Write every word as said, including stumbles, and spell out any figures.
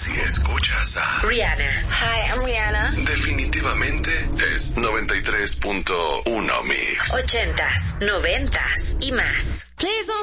si escuchas a Rihanna. Hi, I'm Rihanna. definitivamente es noventa y tres punto uno Mix. Ochentas, noventas y más. Please don't